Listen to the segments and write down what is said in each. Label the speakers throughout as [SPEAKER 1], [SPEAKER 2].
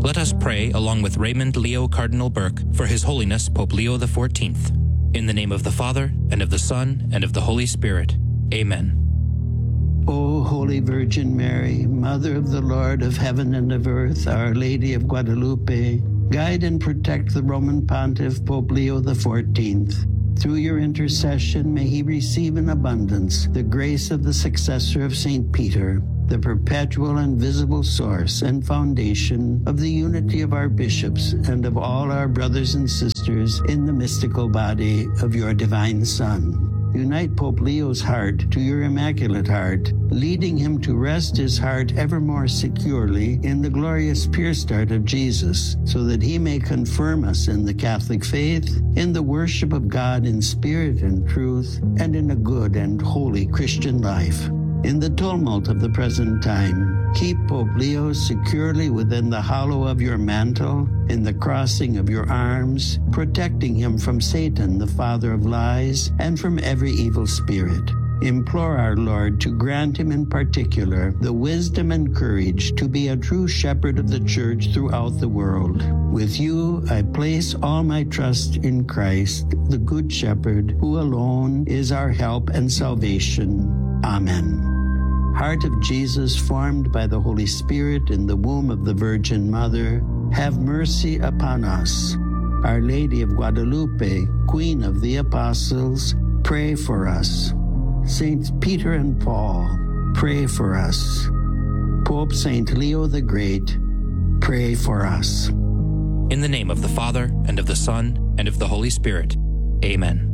[SPEAKER 1] Let us pray along with Raymond Leo Cardinal Burke for His Holiness Pope Leo XIV. In the name of the Father, and of the Son, and of the Holy Spirit. Amen.
[SPEAKER 2] O Holy Virgin Mary, Mother of the Lord of heaven and of earth, Our Lady of Guadalupe, guide and protect the Roman Pontiff Pope Leo XIV. Through your intercession, may he receive in abundance the grace of the successor of St. Peter, the perpetual and visible source and foundation of the unity of our bishops and of all our brothers and sisters in the mystical body of your divine Son. Unite Pope Leo's heart to your Immaculate Heart, leading him to rest his heart ever more securely in the glorious pure start of Jesus, so that he may confirm us in the Catholic faith, in the worship of God in spirit and truth, and in a good and holy Christian life. In the tumult of the present time, keep Pope Leo securely within the hollow of your mantle, in the crossing of your arms, protecting him from Satan, the father of lies, and from every evil spirit. Implore our Lord to grant him in particular the wisdom and courage to be a true shepherd of the Church throughout the world. With you, I place all my trust in Christ, the Good Shepherd, who alone is our help and salvation. Amen. Heart of Jesus, formed by the Holy Spirit in the womb of the Virgin Mother, have mercy upon us. Our Lady of Guadalupe, Queen of the Apostles, pray for us. Saints Peter and Paul, pray for us. Pope Saint Leo the Great, pray for us.
[SPEAKER 1] In the name of the Father, and of the Son, and of the Holy Spirit. Amen.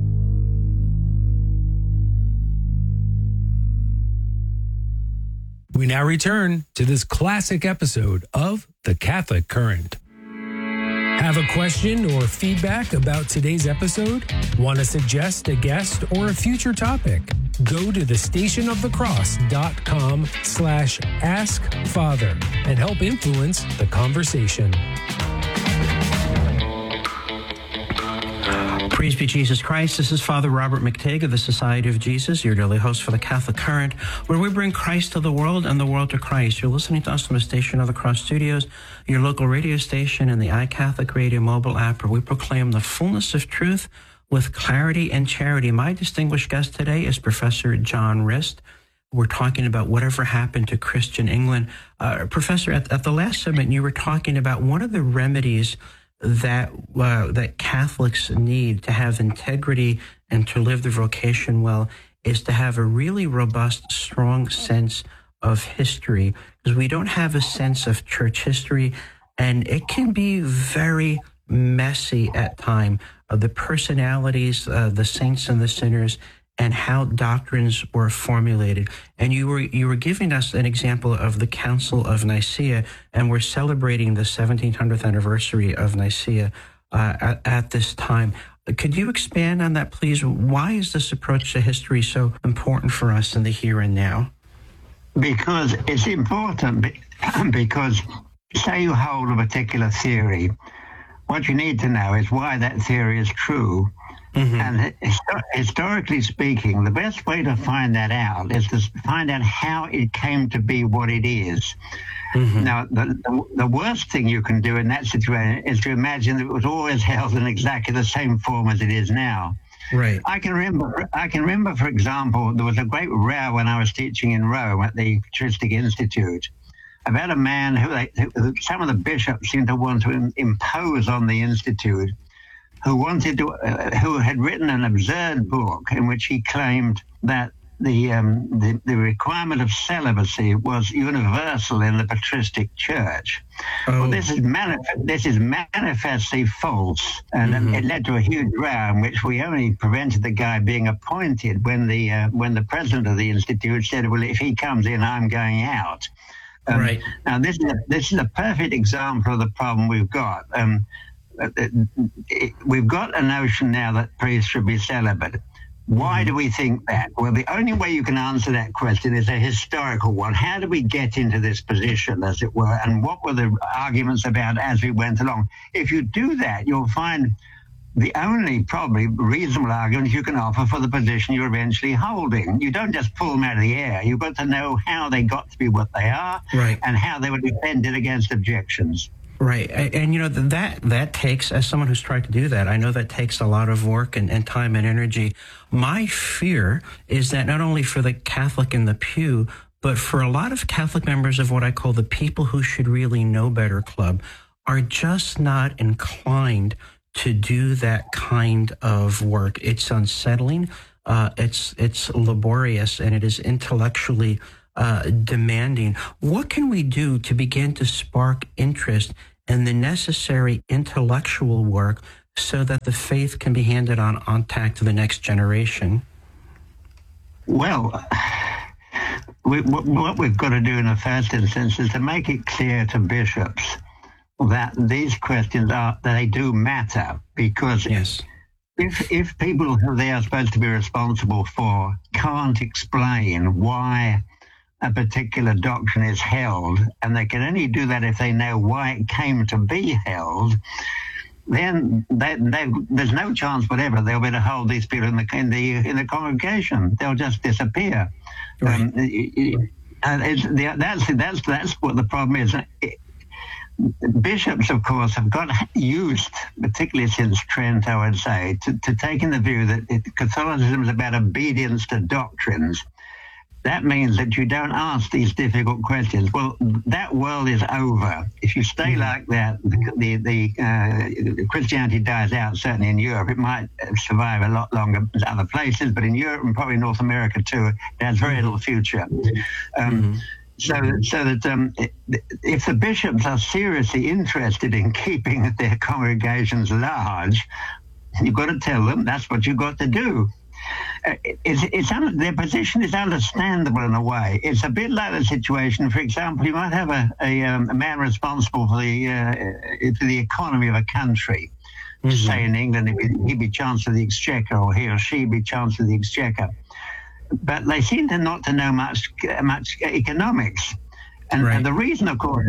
[SPEAKER 3] We now return to this classic episode of The Catholic Current. Have a question or feedback about today's episode? Want to suggest a guest or a future topic? Go to thestationofthecross.com/askfather and help influence the conversation.
[SPEAKER 4] Praise be Jesus Christ. This is Father Robert McTague of the Society of Jesus, your daily host for the Catholic Current, where we bring Christ to the world and the world to Christ. You're listening to us from the Station of the Cross Studios, your local radio station, and the iCatholic Radio mobile app, where we proclaim the fullness of truth with clarity and charity. My distinguished guest today is Professor John Rist. We're talking about whatever happened to Christian England. Professor, at the last summit, you were talking about one of the remedies that Catholics need to have integrity and to live their vocation well is to have a really robust, strong sense of history, because we don't have a sense of church history, and it can be very messy at times. The personalities, the saints and the sinners, and how doctrines were formulated. And you were giving us an example of the Council of Nicaea, and we're celebrating the 1700th anniversary of Nicaea at this time. Could you expand on that, please? Why is this approach to history so important for us in the here and now?
[SPEAKER 5] Because it's important, because say you hold a particular theory, what you need to know is why that theory is true. Mm-hmm. And historically speaking, the best way to find that out is to find out how it came to be what it is. Mm-hmm. Now, the worst thing you can do in that situation is to imagine that it was always held in exactly the same form as it is now.
[SPEAKER 4] Right.
[SPEAKER 5] I can remember, for example, there was a great row when I was teaching in Rome at the Patristic Institute about a man who some of the bishops seemed to want to impose on the Institute, who had written an absurd book in which he claimed that the requirement of celibacy was universal in the patristic church. Oh. Well, this is manifestly false, and it led to a huge row in which we only prevented the guy being appointed when the president of the institute said, "Well, if he comes in, I'm going out."
[SPEAKER 4] Right.
[SPEAKER 5] Now, this is a perfect example of the problem we've got. We've got a notion now that priests should be celibate. Why do we think that? Well, the only way you can answer that question is a historical one. How did we get into this position, as it were, and what were the arguments about as we went along? If you do that, you'll find the only probably reasonable argument you can offer for the position you're eventually holding. You don't just pull them out of the air. You've got to know how they got to be what they are,
[SPEAKER 4] right,
[SPEAKER 5] and how they were defended against objections.
[SPEAKER 4] Right. And you know, that takes, as someone who's tried to do that, I know that takes a lot of work and time and energy. My fear is that not only for the Catholic in the pew, but for a lot of Catholic members of what I call the people who should really know better club are just not inclined to do that kind of work. It's unsettling, it's laborious, and it is intellectually demanding. What can we do to begin to spark interest in the necessary intellectual work so that the faith can be handed on intact to the next generation?
[SPEAKER 5] Well, what we've got to do in the first instance is to make it clear to bishops that these questions they do matter, because
[SPEAKER 4] yes.
[SPEAKER 5] if people who they are supposed to be responsible for can't explain why a particular doctrine is held, and they can only do that if they know why it came to be held, then there's no chance whatever they'll be able to hold these people in the congregation. They'll just disappear.
[SPEAKER 4] Right.
[SPEAKER 5] That's what the problem is. Bishops, of course, have got used, particularly since Trent, I would say, to taking the view that Catholicism is about obedience to doctrines. That means that you don't ask these difficult questions. Well, that world is over. If you stay like that, the Christianity dies out, certainly in Europe. It might survive a lot longer in other places, but in Europe and probably North America too, it has very little future. So that if the bishops are seriously interested in keeping their congregations large, you've got to tell them that's what you've got to do. Their position is understandable in a way. It's a bit like the situation, for example, you might have a man responsible for the economy of a country. Say in England, he'd be Chancellor of the Exchequer, or he or she be Chancellor of the Exchequer. But they seem not to know much economics. And,
[SPEAKER 4] right.
[SPEAKER 5] and the reason, of course,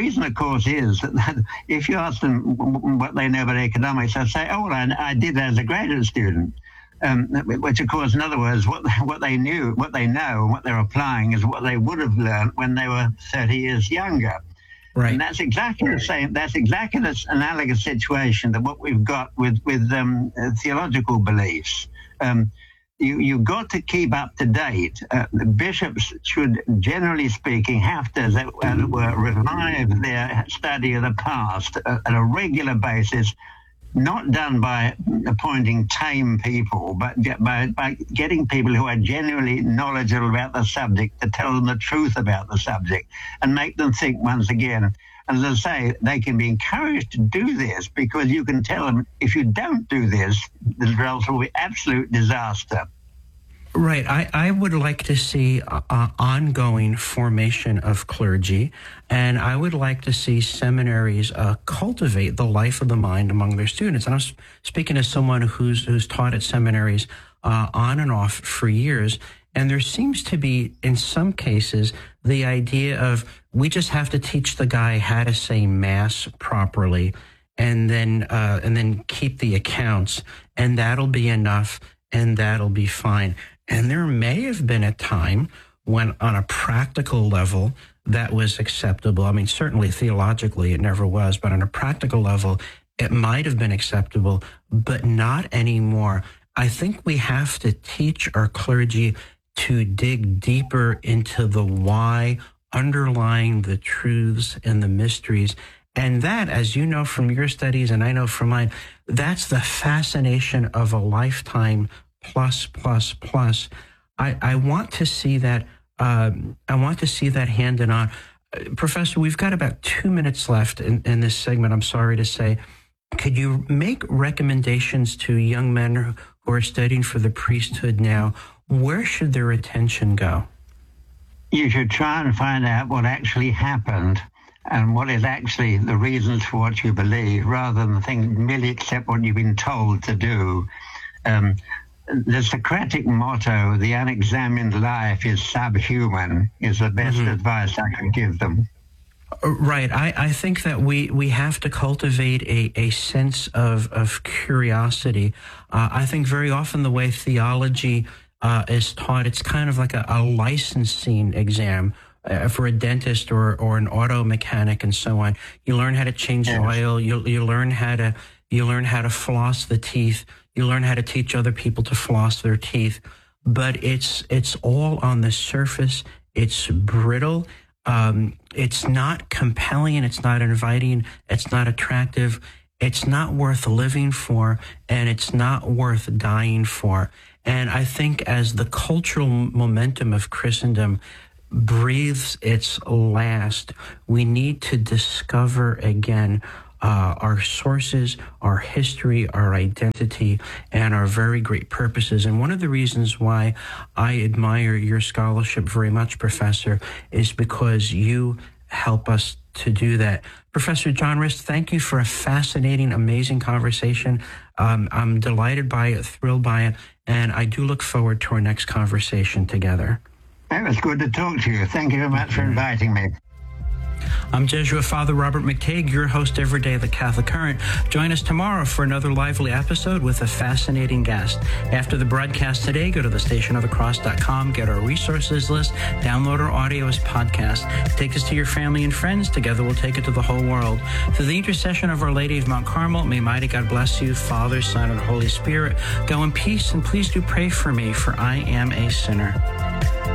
[SPEAKER 5] is that if you ask them what they know about economics, they'll say, "Oh, well, I did that as a graduate student." Which, of course, in other words, what they know, and what they're applying is what they would have learned when they were 30 years younger.
[SPEAKER 4] Right.
[SPEAKER 5] And that's exactly the same. That's exactly this analogous situation that what we've got with theological beliefs. You've got to keep up to date. The bishops should, generally speaking, have to revive their study of the past at a regular basis. Not done by appointing tame people, but by getting people who are genuinely knowledgeable about the subject to tell them the truth about the subject and make them think once again. And as I say, they can be encouraged to do this, because you can tell them if you don't do this, the results will be absolute disaster.
[SPEAKER 4] Right. I would like to see ongoing formation of clergy, and I would like to see seminaries cultivate the life of the mind among their students. And I'm speaking as someone who's taught at seminaries on and off for years, and there seems to be, in some cases, the idea of we just have to teach the guy how to say Mass properly, and then keep the accounts, and that'll be enough, and that'll be fine. And there may have been a time when, on a practical level, that was acceptable. I mean, certainly theologically it never was, but on a practical level, it might have been acceptable, but not anymore. I think we have to teach our clergy to dig deeper into the why underlying the truths and the mysteries. And that, as you know from your studies, and I know from mine, that's the fascination of a lifetime plus. I want to see that. I want to see that handed on. Professor, we've got about 2 minutes left in this segment, I'm sorry to say. Could you make recommendations to young men who are studying for the priesthood now? Where should their attention go?
[SPEAKER 5] You should try and find out what actually happened and what is actually the reasons for what you believe, rather than merely accept what you've been told to do. The Socratic motto, the unexamined life is subhuman, is the best advice I could give them.
[SPEAKER 4] Right. I think that we have to cultivate a sense of curiosity. I think very often the way theology is taught, it's kind of like a licensing exam for a dentist or an auto mechanic and so on. You learn how to change the oil. You learn how to floss the teeth. You learn how to teach other people to floss their teeth. But it's all on the surface. It's brittle. It's not compelling. It's not inviting. It's not attractive. It's not worth living for, and it's not worth dying for. And I think as the cultural momentum of Christendom breathes its last, we need to discover again our sources, our history, our identity, and our very great purposes. And one of the reasons why I admire your scholarship very much, Professor, is because you help us to do that. Professor John Rist, thank you for a fascinating, amazing conversation. I'm delighted by it, thrilled by it, and I do look forward to our next conversation together.
[SPEAKER 5] It was good to talk to you. Thank you very much for inviting me.
[SPEAKER 4] I'm Jesuit Father Robert McTague, your host every day of the Catholic Current. Join us tomorrow for another lively episode with a fascinating guest. After the broadcast today, go to thestationofthecross.com, get our resources list, download our audio as podcast. Take us to your family and friends. Together we'll take it to the whole world. Through the intercession of Our Lady of Mount Carmel, may mighty God bless you, Father, Son, and Holy Spirit. Go in peace, and please do pray for me, for I am a sinner.